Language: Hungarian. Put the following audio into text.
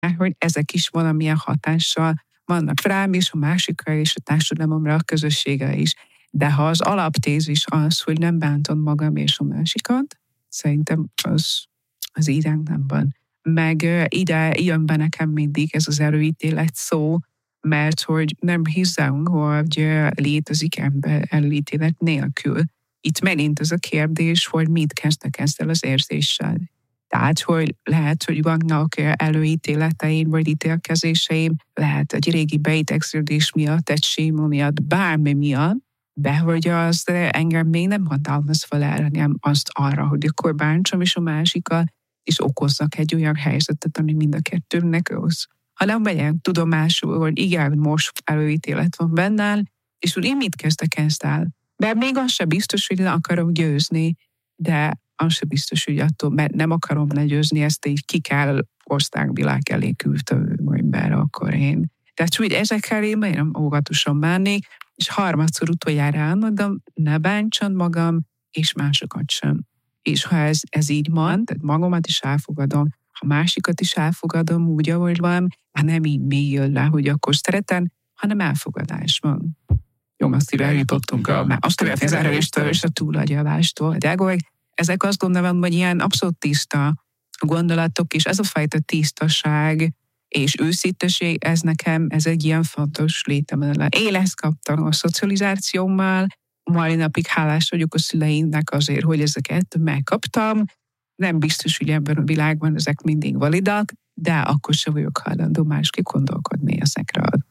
hogy ezek is valamilyen hatással vannak rám és a másikra és a társadalomra, a közösségre is. De ha az alaptézis az, hogy nem bántom magam és a másikat, szerintem az íránk nem van. Meg ide jön be nekem mindig ez az előítélet szó, mert hogy nem hiszem, hogy létezik ember előítélet nélkül. Itt megint ez a kérdés, hogy mit kezdtek ezzel az érzéssel. Tehát, hogy lehet, hogy vannak előítéleteim, vagy ítélkezéseim, lehet egy régi beidegződés miatt, egy séma miatt, bármi miatt, de hogy az engem még nem hatalmaz fel engem azt arra, hogy akkor bántsam is a másikat, és okozzak egy olyan helyzetet, ami mind a kettőnek rossz. Hanem vegyem tudomásul, hogy igen, most előítélet van bennem, és úgy én mit kezdek ezzel? De még az sem biztos, hogy le akarok győzni, de az sem biztos, hogy attól, mert nem akarom legyőzni, ezt így ki kell országvilág elé küldtem, ember, akkor én. Tehát úgy ezekkel én nem óvatosan bánnék, és harmadszor utoljára elmondom, ne bántson magam, és másokat sem. És ha ez így van, tehát magamat is elfogadom, ha másikat is elfogadom úgy, ahogy van, nem így még jön le, hogy akkor szeretem, hanem elfogadás van. Jó, azt ide eljutottunk azt következő erőstől és a túlagyalástól. De ezek azt gondolom, hogy ilyen abszolút tiszta gondolatok, és ez a fajta tisztaság és őszinteség, ez egy ilyen fontos létemele. Én ezt kaptam a szocializációmmal, mai napig hálás vagyok a szüleimnek azért, hogy ezeket megkaptam. Nem biztos, hogy ebben a világban ezek mindig validak, de akkor sem vagyok hajlandó másképp gondolkodni ezekről.